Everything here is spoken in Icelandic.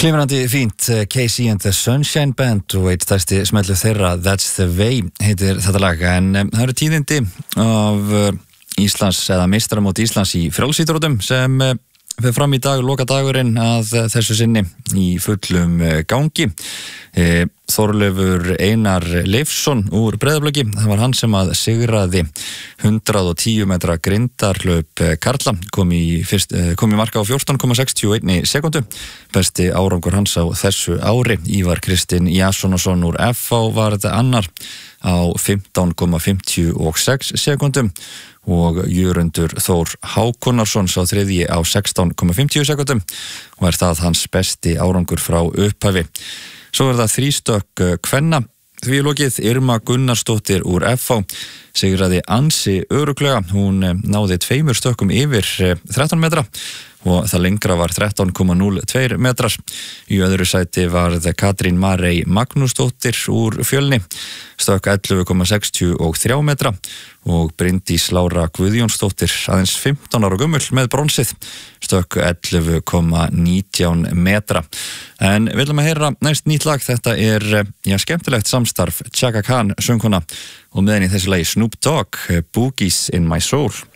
Glimrandi fínt, Casey and the Sunshine Band og eitt stærsti smellu þeirra, That's the Way, heitir þetta lag. En það eru tíðindi af Íslands eða meistaramót Íslands í frjálsíþróttum sem fer fram í dag, lokadagurinn að þessu sinni í fullum gangi. Þorleifur Einar Leifsson úr Breiðabliki, það var hann sem að sigraði 110 metra grindarhlaup karla, kom í marka á 14,61 sekundu. Besti árangur hans á þessu ári. Ívar Kristinn Jassonason úr FH var þetta annar á 15,56 sekundum og Jörundur Þór Hákonarsson sá þriðji á 16,50 sekundum og það hans besti árangur frá upphafi. Svo það þrístökk kvenna. Því lokið Irma Gunnarsdóttir úr FH sigraði ansi örugglega. Hún náði 2 stökkum yfir 13 metra og það lengra var 13,02 metrar. Í öðru sæti var Katrín Marey Magnúsdóttir úr Fjölni, stökk 11,63 metra og Bryndís Lára Guðjónsdóttir, aðeins 15 ára gömul með bronsið, stökk 11,19 metra. En við viljum að heyra næst nýtt lag. Þetta skemmtilegt samstarf Chaka Khan söngkona og með henni þessi lagi Snoop Dogg, Boogies in my soul.